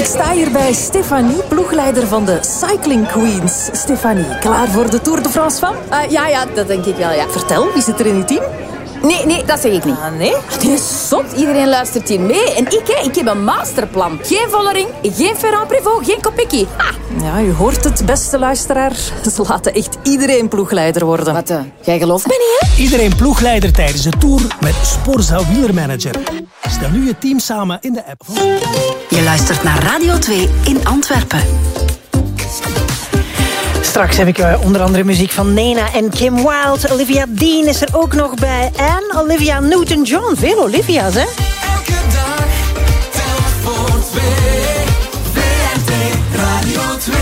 Ik sta hier bij Stefanie, ploegleider van de Cycling Queens. Stefanie, klaar voor de Tour de France van? Ja, dat denk ik wel, ja. Vertel, wie zit er in uw team? Nee, dat zeg ik niet. Nee? Het is zot, iedereen luistert hier mee. En ik heb een masterplan. Geen Vollering, geen Ferrand-Prévot, geen Kopecky. Ja, u hoort het, beste luisteraar. Ze laten echt iedereen ploegleider worden. Wat, jij gelooft me niet, hè? Iedereen ploegleider tijdens de Tour met Sporza Wielermanager. Stel nu je team samen in de app. Je luistert naar Radio 2 in Antwerpen. Straks heb ik onder andere muziek van Nena en Kim Wilde. Olivia Dean is er ook nog bij. En Olivia Newton-John. Veel Olivia's, hè? Elke dag telt voor twee. VRT Radio 2.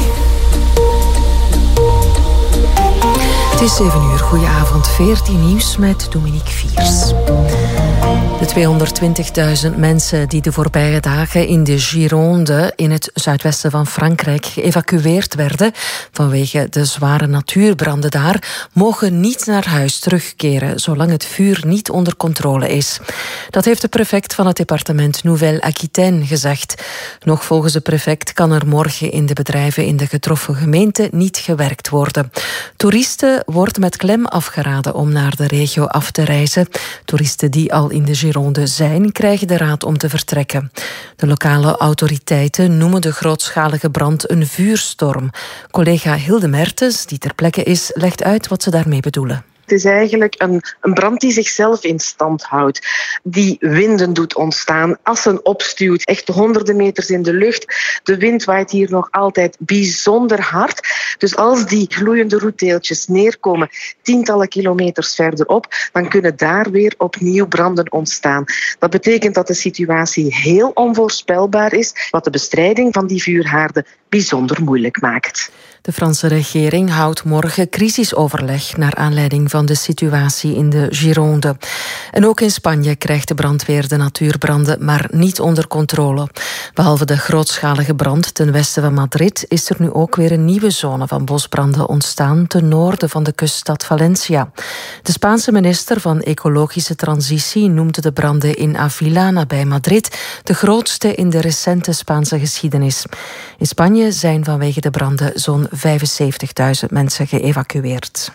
Het is 7 uur. Goedenavond. 14 nieuws met Dominique Viers. De 220.000 mensen die de voorbije dagen in de Gironde in het zuidwesten van Frankrijk geëvacueerd werden vanwege de zware natuurbranden daar, mogen niet naar huis terugkeren zolang het vuur niet onder controle is. Dat heeft de prefect van het departement Nouvelle-Aquitaine gezegd. Nog volgens de prefect kan er morgen in de bedrijven in de getroffen gemeente niet gewerkt worden. Toeristen wordt met klem afgeraden om naar de regio af te reizen. Toeristen die al in de Gironde zijn, krijgen de raad om te vertrekken. De lokale autoriteiten noemen de grootschalige brand een vuurstorm. Collega Hilde Mertens, die ter plekke is, legt uit wat ze daarmee bedoelen. Het is eigenlijk een brand die zichzelf in stand houdt, die winden doet ontstaan, assen opstuwt, echt honderden meters in de lucht. De wind waait hier nog altijd bijzonder hard. Dus als die gloeiende roetdeeltjes neerkomen tientallen kilometers verderop, dan kunnen daar weer opnieuw branden ontstaan. Dat betekent dat de situatie heel onvoorspelbaar is, wat de bestrijding van die vuurhaarden bijzonder moeilijk maakt. De Franse regering houdt morgen crisisoverleg naar aanleiding van de situatie in de Gironde. En ook in Spanje krijgt de brandweer de natuurbranden maar niet onder controle. Behalve de grootschalige brand ten westen van Madrid is er nu ook weer een nieuwe zone van bosbranden ontstaan ten noorden van de kuststad Valencia. De Spaanse minister van Ecologische Transitie noemde de branden in Avila nabij Madrid de grootste in de recente Spaanse geschiedenis. In Spanje zijn vanwege de branden zo'n 75.000 mensen geëvacueerd.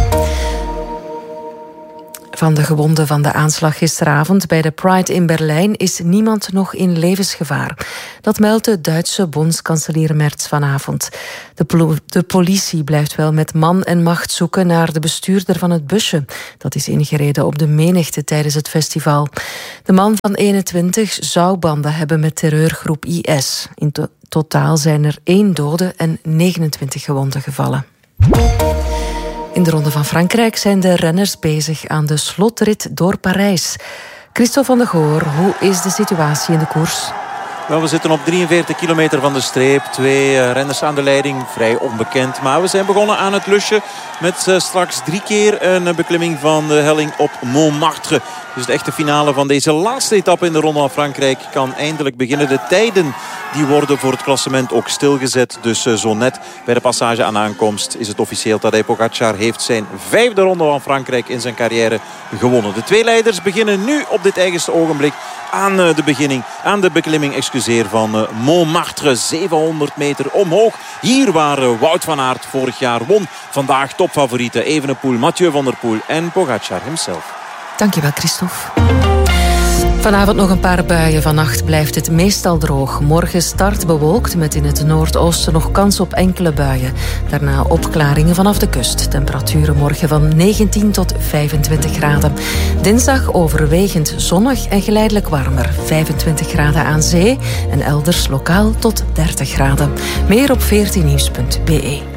Van de gewonden van de aanslag gisteravond bij de Pride in Berlijn is niemand nog in levensgevaar. Dat meldt de Duitse bondskanselier Merz vanavond. De politie blijft wel met man en macht zoeken naar de bestuurder van het busje. Dat is ingereden op de menigte tijdens het festival. De man van 21 zou banden hebben met terreurgroep IS. In totaal zijn er 1 dode en 29 gewonden gevallen. In de Ronde van Frankrijk zijn de renners bezig aan de slotrit door Parijs. Christophe van de Goor, hoe is de situatie in de koers? Wel, we zitten op 43 kilometer van de streep. 2 renners aan de leiding, vrij onbekend. Maar we zijn begonnen aan het lusje met straks 3 keer een beklimming van de helling op Montmartre. Dus de echte finale van deze laatste etappe in de Ronde van Frankrijk kan eindelijk beginnen. De tijden die worden voor het klassement ook stilgezet. Dus zo net bij de passage aan aankomst is het officieel. Tadej Pogačar heeft zijn 5e Ronde van Frankrijk in zijn carrière gewonnen. De 2 leiders beginnen nu op dit eigenste ogenblik aan de beklimming van Montmartre. 700 meter omhoog. Hier waar Wout van Aert vorig jaar won. Vandaag topfavorieten Evenepoel, Mathieu van der Poel en Pogačar himself. Dankjewel, Christophe. Vanavond nog een paar buien. Vannacht blijft het meestal droog. Morgen start bewolkt met in het noordoosten nog kans op enkele buien. Daarna opklaringen vanaf de kust. Temperaturen morgen van 19 tot 25 graden. Dinsdag overwegend zonnig en geleidelijk warmer. 25 graden aan zee en elders lokaal tot 30 graden. Meer op 14nieuws.be.